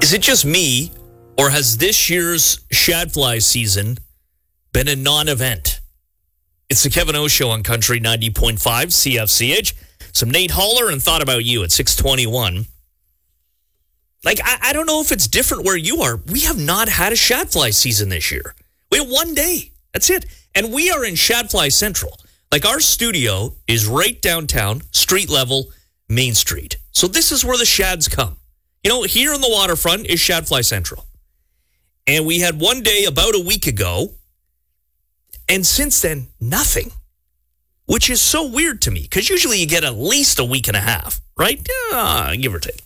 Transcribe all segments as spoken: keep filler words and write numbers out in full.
Is it just me, or has this year's shadfly season been a non-event? It's the Kevin O Show on Country ninety point five C F C H. Some Nate Haller and Thought About You at six twenty-one. Like, I, I don't know if it's different where you are. We have not had a shadfly season this year. We had one day. That's it. And we are in Shadfly Central. Like, our studio is right downtown, street level, Main Street. So this is where the shads come. You know, here on the waterfront is Shadfly Central. And we had one day about a week ago. And since then, nothing. Which is so weird to me. Because usually you get at least a week and a half. Right? Uh, give or take.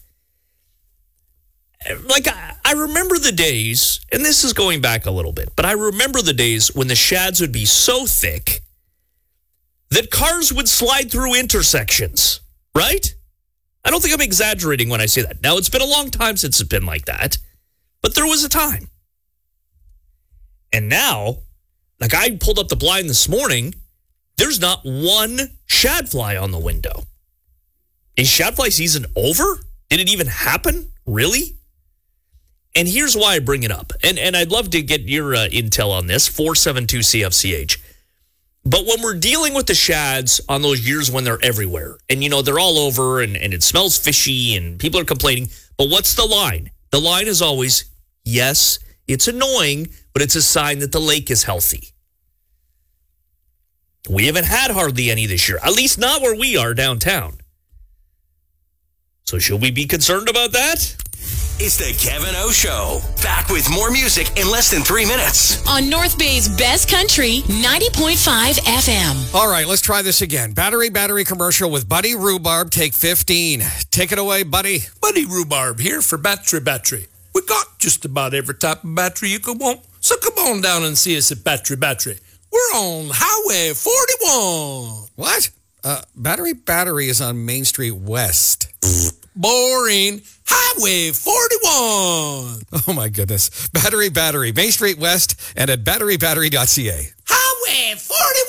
Like, I, I remember the days, and this is going back a little bit, but I remember the days when the shads would be so thick that cars would slide through intersections. Right? I don't think I'm exaggerating when I say that. Now, it's been a long time since it's been like that, but there was a time. And now, like, I pulled up the blind this morning, there's not one shadfly on the window. Is shadfly season over? Did it even happen? Really? And here's why I bring it up. And and I'd love to get your uh, intel on this, four seven two C F C H. But when we're dealing with the shads on those years when they're everywhere, and, you know, they're all over and, and it smells fishy and people are complaining, but what's the line? The line is always, yes, it's annoying, but it's a sign that the lake is healthy. We haven't had hardly any this year, at least not where we are downtown. So should we be concerned about that? It's the Kevin O Show. Back with more music in less than three minutes. On North Bay's best country, ninety point five F M. All right, let's try this again. Battery, battery commercial with Buddy Rhubarb. Take fifteen. Take it away, Buddy. Buddy Rhubarb here for Battery Battery. We got just about every type of battery you could want. So come on down and see us at Battery Battery. We're on Highway forty-one. What? Uh, Battery Battery is on Main Street West. Boring. Highway forty-one. Oh, my goodness. Battery Battery, Main Street West, and at battery battery dot c a. Highway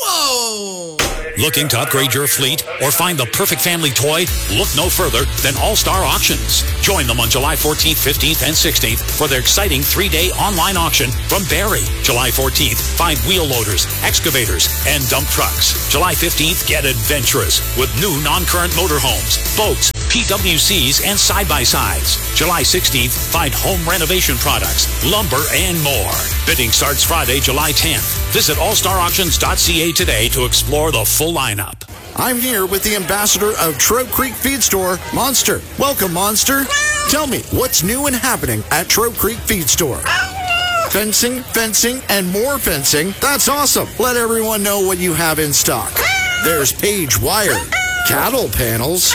forty-one. Looking to upgrade your fleet or find the perfect family toy? Look no further than All-Star Auctions. Join them on July fourteenth, fifteenth, and sixteenth for their exciting three-day online auction from Barrie. July fourteenth, find wheel loaders, excavators, and dump trucks. July fifteenth, get adventurous with new non-current motorhomes, boats, P W Cs, and side-by-sides. July sixteenth, find home renovation products, lumber, and more. Bidding starts Friday, July tenth. Visit all star auctions dot c a today to explore the full lineup. I'm here with the ambassador of Trout Creek Feed Store, Monster. Welcome, Monster. Tell me, what's new and happening at Trout Creek Feed Store? Fencing, fencing, and more fencing. That's awesome. Let everyone know what you have in stock. There's Page Wire, cattle panels,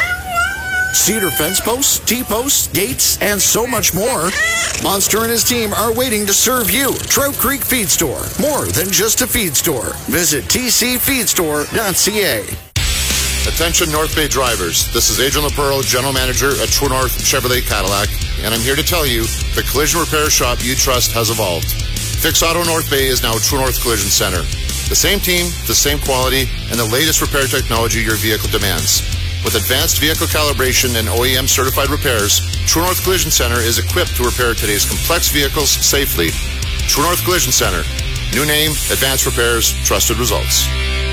cedar fence posts, T-posts, gates, and so much more. Monster and his team are waiting to serve you. Trout Creek Feed Store. More than just a feed store. Visit t c feed store dot c a. Attention North Bay drivers. This is Adrian LaPearl, General Manager at True North Chevrolet Cadillac, and I'm here to tell you the collision repair shop you trust has evolved. Fix Auto North Bay is now True North Collision Center. The same team, the same quality, and the latest repair technology your vehicle demands. With advanced vehicle calibration and O E M certified repairs, True North Collision Center is equipped to repair today's complex vehicles safely. True North Collision Center. New name, advanced repairs, trusted results.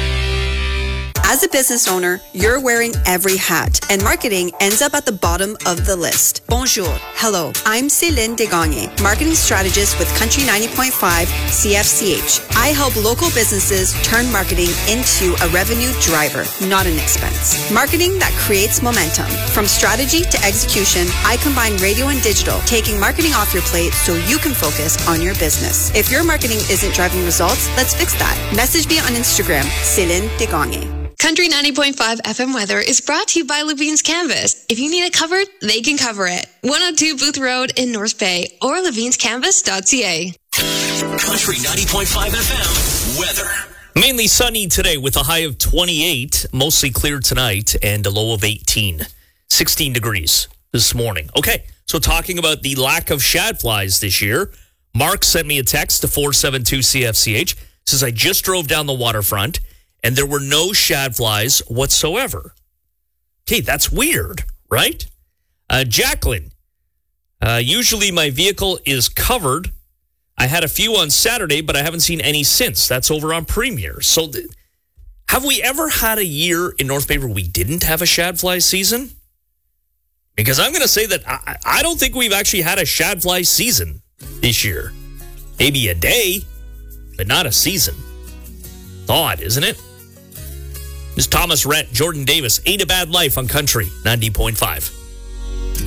As a business owner, you're wearing every hat, and marketing ends up at the bottom of the list. Bonjour. Hello. I'm Céline Desgagne, marketing strategist with Country ninety point five C F C H. I help local businesses turn marketing into a revenue driver, not an expense. Marketing that creates momentum. From strategy to execution, I combine radio and digital, taking marketing off your plate so you can focus on your business. If your marketing isn't driving results, let's fix that. Message me on Instagram, Céline Desgagne. Country ninety point five F M weather is brought to you by Levine's Canvas. If you need it covered, they can cover it. one oh two Booth Road in North Bay or levine's canvas dot c a. Country ninety point five F M weather. Mainly sunny today with a high of twenty-eight, mostly clear tonight, and a low of eighteen. sixteen degrees this morning. Okay, so talking about the lack of shadflies this year, Mark sent me a text to four seven two C F C H. Says, I just drove down the waterfront, and there were no shadflies whatsoever. Okay, that's weird, right? Uh, Jacqueline Uh, usually my vehicle is covered. I had a few on Saturday, but I haven't seen any since. That's over on Premier. So th- have we ever had a year in North Bay where we didn't have a shadfly season? Because I'm going to say that I, I don't think we've actually had a shadfly season this year. Maybe a day, but not a season. It's odd, isn't it? This is Thomas Rhett, Jordan Davis, Ain't a Bad Life on Country ninety point five.